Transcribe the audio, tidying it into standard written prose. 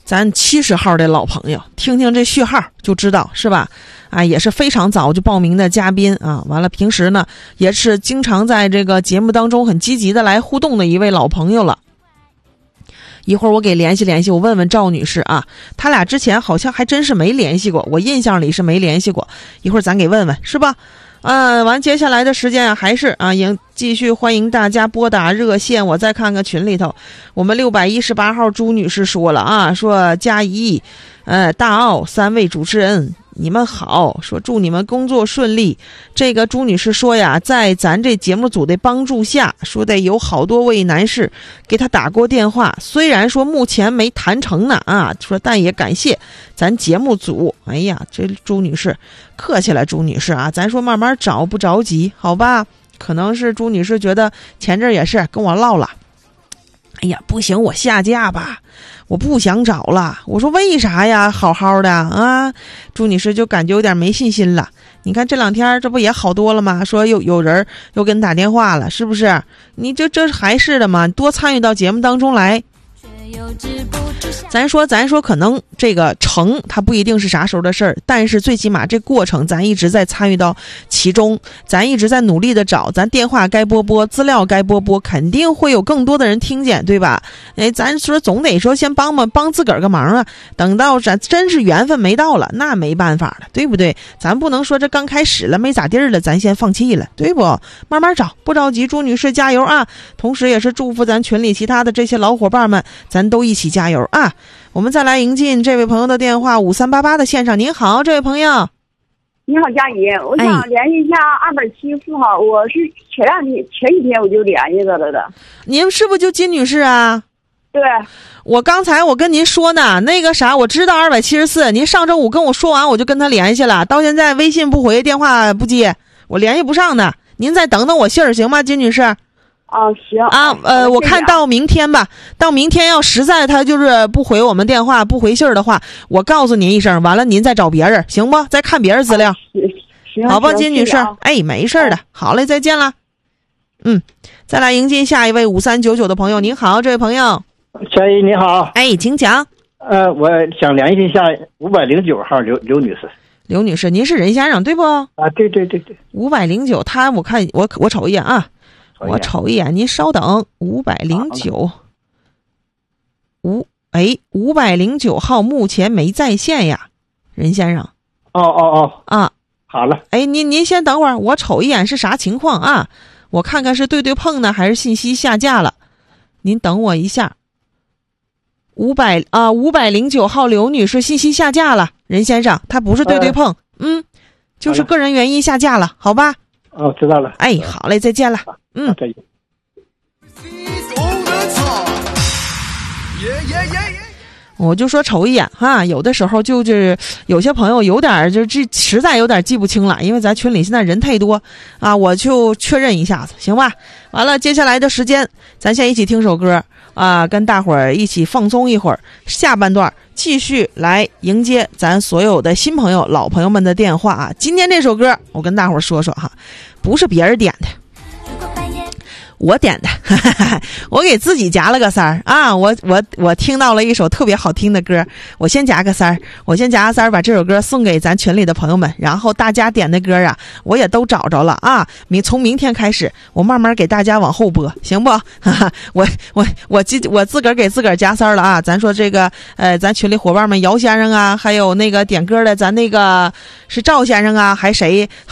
咱70号的老朋友，听听这序号就知道是吧？啊，也是非常早就报名的嘉宾啊。完了，平时呢也是经常在这个节目当中很积极的来互动的一位老朋友了。一会儿我给联系联系，我问问赵女士啊，他俩之前好像还真是没联系过，我印象里是没联系过。一会儿咱给问问是吧？完接下来的时间还是继续欢迎大家拨打热线。我再看看群里头，我们618号朱女士说了啊，说佳怡、大奥3位主持人你们好，说祝你们工作顺利。这个朱女士说呀，在咱这节目组的帮助下，说的有好多位男士给她打过电话，虽然说目前没谈成呢啊，说但也感谢咱节目组。哎呀，这朱女士客气了，朱女士啊，咱说慢慢找不着急，好吧？可能是朱女士觉得前阵也是跟我唠了，哎呀，不行，我下架吧，我不想找了。我说为啥呀？好好的啊，朱女士就感觉有点没信心了。你看这2天这不也好多了吗？说有人又跟打电话了，是不是？你这还是的嘛，多参与到节目当中来。咱说可能这个成它不一定是啥时候的事儿，但是最起码这过程咱一直在参与到其中，咱一直在努力的找，咱电话该拨，资料该拨，肯定会有更多的人听见，对吧？咱说总得说先帮自个儿个忙啊，等到咱真是缘分没到了，那没办法了，对不对？咱不能说这刚开始了没咋地了，咱先放弃了，对不？慢慢找，不着急，朱女士加油啊！同时也是祝福咱群里其他的这些老伙伴们，咱都一起加油啊！我们再来迎进这位朋友的电话，5388的线上。您好，这位朋友。 你好，佳怡，我想联系一下274号，我是前几天我就联系他了的。 您是不是就金女士啊？ 对。 我刚才我跟您说呢，那个啥，我知道274，您上周五跟我说完，我就跟他联系了，到现在微信不回，电话不接，我联系不上呢。您再等等我信儿行吗，金女士？ 行我看到明天吧，到明天要实在他就是不回我们电话不回信儿的话，我告诉您一声，完了您再找别人行不？再看别人资料。 行， 好吧，金女士，没事的，好嘞，再见了。再来迎进下一位5399的朋友。您好，这位朋友。 佳怡你好。 请讲。 我想联系一下509号刘女士。 刘女士，您是任先生对不？ 对。 509，他我看我瞅一眼啊。我瞅一眼，您稍等。509，509号目前没在线呀，任先生。 好了。 您先等会儿，我瞅一眼是啥情况啊？我看看是对碰呢，还是信息下架了？您等我一下。509号刘女士信息下架了，任先生，他不是对碰，就是个人原因下架了，好吧？ 知道了。 好嘞，再见了。 再见。 我就说瞅一眼哈，有的时候就是有些朋友有点实在有点记不清了，因为咱群里现在人太多啊，我就确认一下子，行吧？完了，接下来的时间咱先一起听首歌啊，跟大伙儿一起放松一会儿，下半段继续来迎接咱所有的新朋友老朋友们的电话啊。今天这首歌我跟大伙儿说说哈，不是别人点的，我点的，我给自己夹了个3啊！我听到了一首特别好听的歌，我先夹个3，把这首歌送给咱群里的朋友们，然后大家点的歌啊，我也都找着了啊！从明天开始，我慢慢给大家往后播，行不？我自个儿给自个儿夹3了啊！咱说这个咱群里伙伴们，姚先生啊，还有那个点歌的，咱那个是赵先生啊，还谁？